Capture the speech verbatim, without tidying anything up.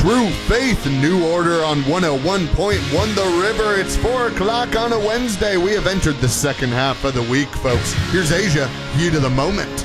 True Faith, New Order on one oh one point one The River. It's four o'clock on a Wednesday. We have entered the second half of the week, folks. Here's Asia, heat of the moment.